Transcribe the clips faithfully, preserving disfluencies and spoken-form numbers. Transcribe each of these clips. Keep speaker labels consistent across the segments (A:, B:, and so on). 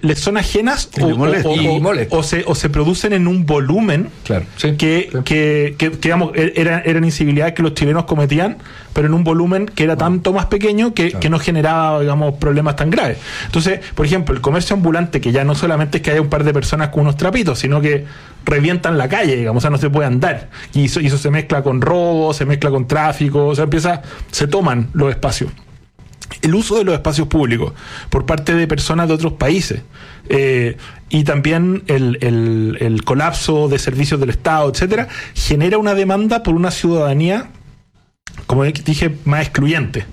A: les son ajenas o, o, o, o, se, o se producen en un volumen
B: claro, sí,
A: que,
B: sí.
A: que, que, que digamos, eran, eran incivilidades que los chilenos cometían, pero en un volumen que era tanto más pequeño que, claro. que no generaba, digamos, problemas tan graves. Entonces, por ejemplo, el comercio ambulante, que ya no solamente es que haya un par de personas con unos trapitos, sino que revientan la calle, digamos, o sea, no se puede andar. Y eso, y eso se mezcla con robo, se mezcla con tráfico, o sea, empieza, se toman los espacios. El uso de los espacios públicos por parte de personas de otros países eh, y también el, el, el colapso de servicios del Estado, etcétera, genera una demanda por una ciudadanía, como dije, más excluyente.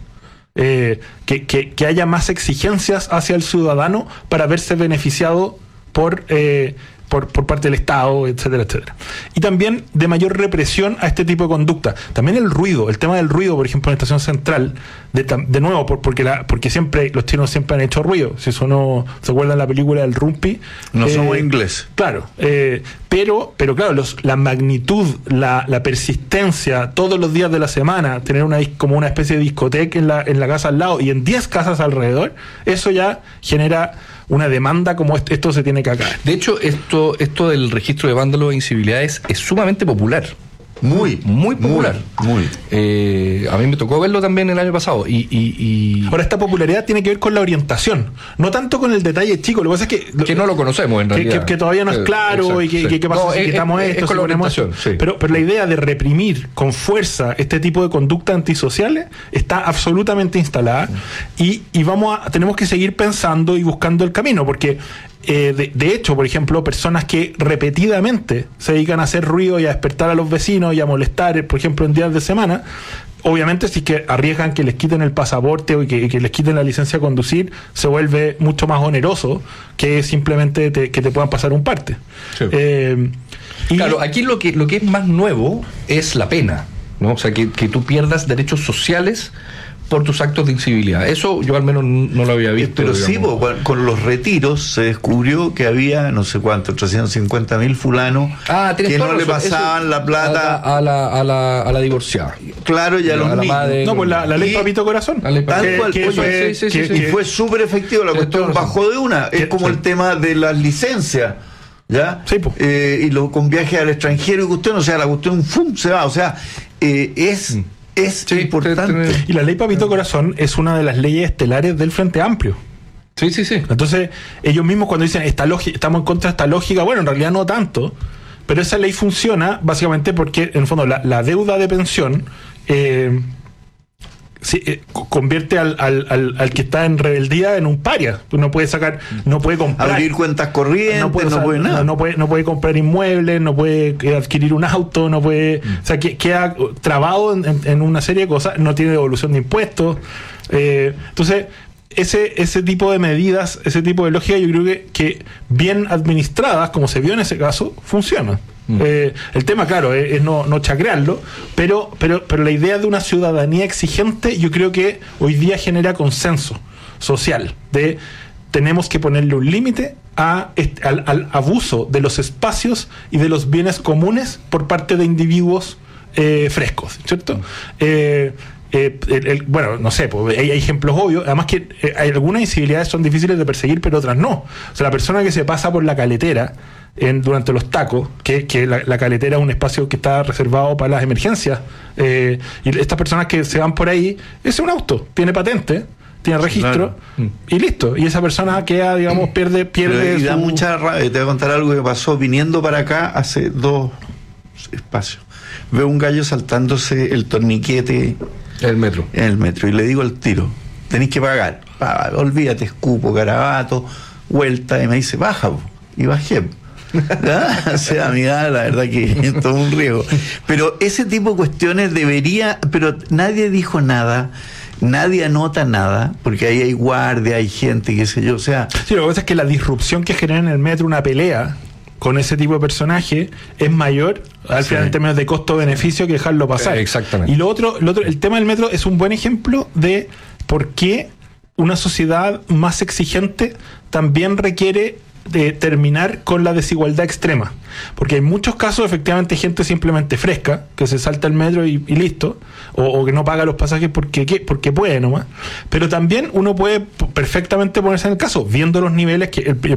A: Eh, que, que, que haya más exigencias hacia el ciudadano para verse beneficiado por... Eh, Por, por parte del Estado, etcétera, etcétera. Y también de mayor represión a este tipo de conducta. También el ruido, el tema del ruido, por ejemplo, en la estación central, de, de nuevo, por, porque la, porque siempre los chinos siempre han hecho ruido. Si eso no se acuerdan de la película del Rumpi.
C: No
A: eh,
C: somos ingleses.
A: Claro, eh, pero, pero claro, los, la magnitud, la, la persistencia, todos los días de la semana, tener una como una especie de discoteca en la, en la casa al lado y en diez casas alrededor, eso ya genera una demanda como esto, esto se tiene que acabar.
B: De hecho, esto esto del registro de vándalos e incivilidades es sumamente popular.
C: Muy,
B: muy popular.
C: Muy. muy.
B: Eh, a mí me tocó verlo también el año pasado. Y, y, y...
A: Ahora, esta popularidad tiene que ver con la orientación, no tanto con el detalle chico. Lo que pasa es que.
B: Que no lo conocemos en realidad.
A: Que, que, que todavía no es claro. Exacto, y que,
B: sí.
A: que, que pasa
B: no,
A: si
B: es,
A: quitamos
B: es,
A: esto,
B: es
A: si ponemos esto.
B: Sí.
A: Pero, pero la idea de reprimir con fuerza este tipo de conductas antisociales está absolutamente instalada. Sí. Y, y vamos a, tenemos que seguir pensando y buscando el camino, porque. Eh, de, de hecho, por ejemplo, personas que repetidamente se dedican a hacer ruido y a despertar a los vecinos y a molestar, por ejemplo, en días de semana, obviamente si que arriesgan que les quiten el pasaporte o que, que les quiten la licencia de conducir, se vuelve mucho más oneroso que simplemente te, que te puedan pasar un parte.
B: Sí.
A: Eh, y
B: claro, aquí lo que, lo que es más nuevo es la pena, ¿no? O sea, que, que tú pierdas derechos sociales por tus actos de incivilidad. Eso yo al menos no lo había visto.
C: Pero
B: digamos.
C: sí, con, con los retiros se descubrió que había no sé cuánto, trescientos cincuenta mil fulanos
B: ah,
C: que no le
B: razón.
C: pasaban
B: Eso,
C: la plata
B: a la, a la, a la divorciada.
C: Claro, ya los mismos.
A: No, pues la, la ley
C: y,
A: Papito Corazón.
C: La ley Tal que, cual, que fue, sí, sí, sí, y fue súper efectivo, la cuestión bajó de una. Es como sí. el tema de las licencias. ¿Ya?
A: Sí, pues.
C: eh, y lo, con viajes al extranjero y cuestión, o sea, la cuestión ¡fum! Se va. O sea, eh, es... Mm. Es sí, importante.
A: Y la ley Papito Corazón es una de las leyes estelares del Frente Amplio.
B: Sí, sí, sí.
A: Entonces, ellos mismos cuando dicen esta lógica, estamos en contra de esta lógica, bueno, en realidad no tanto, pero esa ley funciona básicamente porque, en el fondo, la, la deuda de pensión eh, sí, eh, convierte al, al, al, al que está en rebeldía en un paria. Tú no puedes sacar, no puede comprar.
C: Abrir cuentas corrientes, no puede,
A: no puede nada. No, no, puede, no puede comprar inmuebles, no puede adquirir un auto, no puede. Mm. O sea, que, queda trabado en, en, en una serie de cosas, no tiene devolución de impuestos. Eh, entonces, ese, ese tipo de medidas, ese tipo de lógica, yo creo que, que bien administradas, como se vio en ese caso, funcionan. Mm. Eh, el tema, claro, es, es no, no chacrearlo, pero, pero, pero la idea de una ciudadanía exigente, yo creo que hoy día genera consenso social, de tenemos que ponerle un límite a este, al, al abuso de los espacios y de los bienes comunes por parte de individuos eh, frescos, ¿cierto? Mm. Eh, Eh, el, el, bueno, no sé, pues, hay, hay ejemplos obvios. Además que eh, hay algunas incivilidades son difíciles de perseguir, pero otras no. O sea, la persona que se pasa por la caletera en, durante los tacos, que, que la, la caletera es un espacio que está reservado para las emergencias, eh, y estas personas que se van por ahí, ese es un auto, tiene patente, tiene registro, claro. y listo. Y esa persona queda, digamos, pierde, pierde.
C: Y da
A: su...
C: mucha rabia. Te voy a contar algo que pasó viniendo para acá hace dos espacios. Veo un gallo saltándose el torniquete.
B: El metro.
C: En el metro. Y le digo al tiro, tenéis que pagar. Ah, olvídate, escupo, garabato, vuelta. Y me dice, baja. Y bajé. ¿Ah? O sea, amiga, la verdad que es todo un riesgo. Pero ese tipo de cuestiones debería... Pero nadie dijo nada. Nadie anota nada, porque ahí hay guardia, hay gente, qué sé yo, o sea...
A: Sí, lo que pasa es que la disrupción que genera en el metro una pelea con ese tipo de personaje es mayor al final sí. en términos de costo-beneficio que dejarlo pasar.
B: Eh, exactamente.
A: Y lo otro, lo otro, el tema del metro es un buen ejemplo de por qué una sociedad más exigente también requiere de terminar con la desigualdad extrema, porque hay muchos casos efectivamente gente simplemente fresca que se salta el metro y, y listo, o, o que no paga los pasajes porque ¿qué? porque puede nomás, pero también uno puede perfectamente ponerse en el caso viendo los niveles que el,